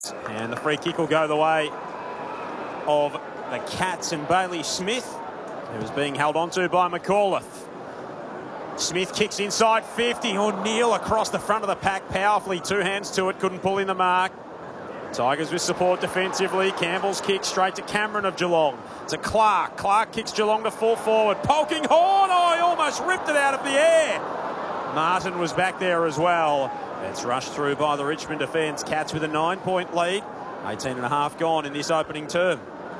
And the free kick will go the way of the Cats and Bailey Smith, who was being held onto by McAuliffe. Smith kicks inside 50. O'Neill across the front of the pack powerfully. 2 hands to it. Couldn't pull in the mark. Tigers with support defensively. Campbell's kick straight to Cameron of Geelong. To Clark. Clark kicks Geelong to full forward. Poking Horn. Oh, he almost ripped it out of the air. Martin was back there as well. It's rushed through by the Richmond defence. Cats with a 9-point lead. 18.5 gone in this opening term.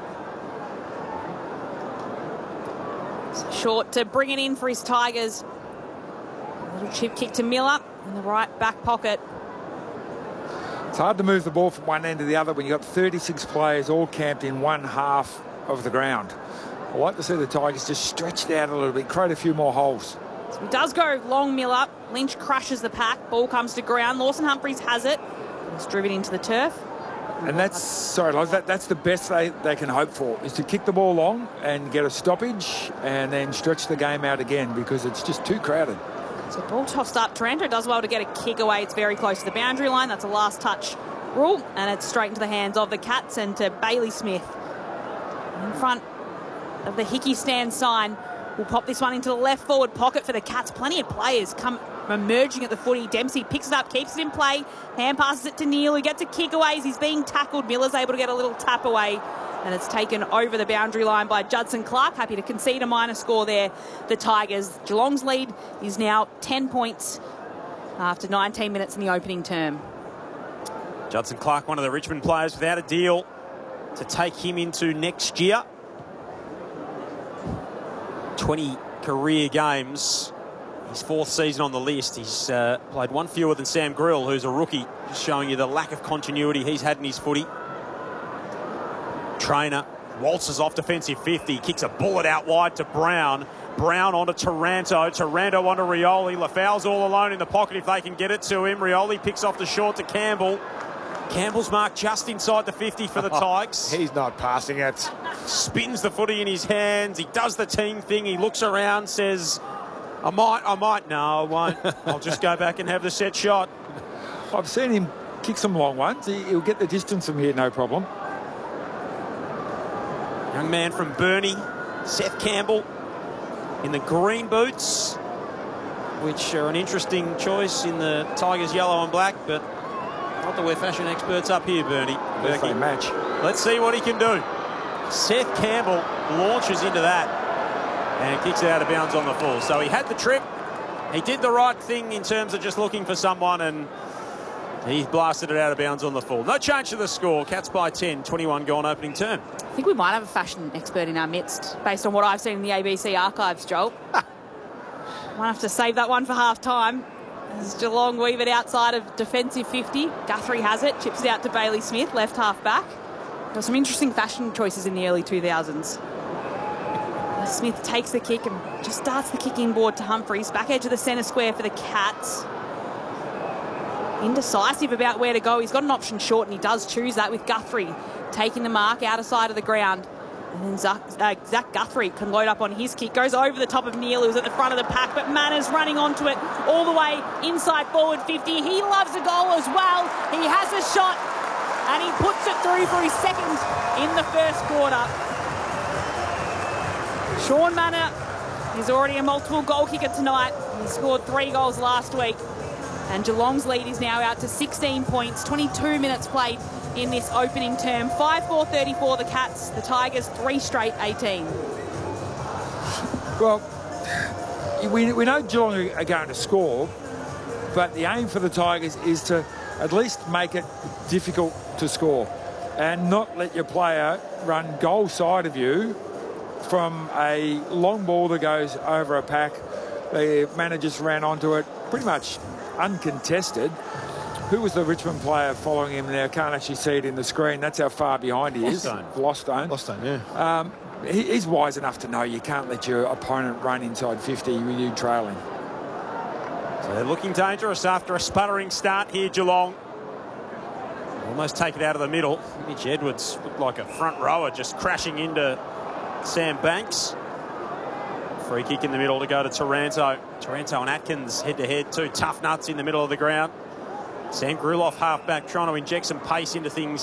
Short to bring it in for his Tigers. A little chip kick to Miller in the right back pocket. It's hard to move the ball from one end to the other when you've got 36 players all camped in one half of the ground. I like to see the Tigers just stretched out a little bit, create a few more holes. So he does go long Miller. Lynch crushes the pack. Ball comes to ground. Lawson Humphries has it. It's driven into the turf. And that's the best they can hope for, is to kick the ball long and get a stoppage and then stretch the game out again, because it's just too crowded. So ball tossed up. Taranto does well to get a kick away. It's very close to the boundary line. That's a last touch rule, and it's straight into the hands of the Cats and to Bailey Smith. In front of the Hickey stand sign. We'll pop this one into the left forward pocket for the Cats. Plenty of players come emerging at the footy. Dempsey picks it up, keeps it in play. Hand passes it to Neil, who gets a kick away as he's being tackled. Miller's able to get a little tap away, and it's taken over the boundary line by Judson Clark. Happy to concede a minor score there, the Tigers. Geelong's lead is now 10 points after 19 minutes in the opening term. Judson Clark, one of the Richmond players without a deal to take him into next year. 20 career games. His 4th season on the list. He's played one fewer than Sam Grill, who's a rookie, just showing you the lack of continuity he's had in his footy. Trainer waltzes off defensive 50, kicks a bullet out wide to Brown. Brown onto Taranto. Taranto onto Rioli. Lafau's all alone in the pocket if they can get it to him. Rioli picks off the short to Campbell. Campbell's marked just inside the 50 for the Tigers. He's not passing it. Spins the footy in his hands. He does the team thing. He looks around, says, I might. No, I won't. I'll just go back and have the set shot. I've seen him kick some long ones. He'll get the distance from here, no problem. Young man from Burnie, Seth Campbell, in the green boots, which are an interesting choice in the Tigers yellow and black, but not that we're fashion experts up here, Bernie. They match. Let's see what he can do. Seth Campbell launches into that and kicks it out of bounds on the full. So he had the trip. He did the right thing in terms of just looking for someone, and he blasted it out of bounds on the full. No change to the score. Cats by 10, 21 gone opening term. I think we might have a fashion expert in our midst, based on what I've seen in the ABC archives, Joel. Might have to save that one for half-time. As Geelong weave it outside of defensive 50. Guthrie has it, chips it out to Bailey Smith, left half back. Got some interesting fashion choices in the early 2000s. Smith takes the kick and just starts the kick inboard to Humphries. Back edge of the centre square for the Cats. Indecisive about where to go. He's got an option short, and he does choose that, with Guthrie taking the mark outer side of the ground. And then Zach Guthrie can load up on his kick. Goes over the top of Neil, who's at the front of the pack, but Manners running onto it all the way inside forward 50. He loves a goal as well. He has a shot, and he puts it through for his second in the first quarter. Sean Manor is already a multiple goal kicker tonight. He scored 3 goals last week. And Geelong's lead is now out to 16 points, 22 minutes played in this opening term. 5-4-34 the Cats, the Tigers 3 straight 18. Well, we know Geelong are going to score, but the aim for the Tigers is to at least make it difficult to score and not let your player run goal side of you from a long ball that goes over a pack. The managers ran onto it pretty much uncontested. Who was the Richmond player following him there? Can't actually see it in the screen. That's how far behind he is. Lostone, yeah. He's wise enough to know you can't let your opponent run inside 50 with you trailing. So they're looking dangerous after a sputtering start here, Geelong. Almost take it out of the middle. Mitch Edwards looked like a front rower just crashing into Sam Banks. Free kick in the middle to go to Taranto. Taranto and Atkins head-to-head, 2 tough nuts in the middle of the ground. Sam Gruloff, halfback, trying to inject some pace into things